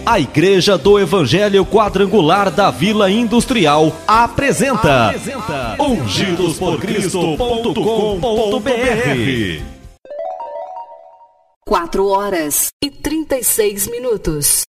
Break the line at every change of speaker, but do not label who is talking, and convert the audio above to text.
A Igreja do Evangelho Quadrangular da Vila Industrial apresenta ungidosporcristo.com.br.
4 horas e 36 minutos.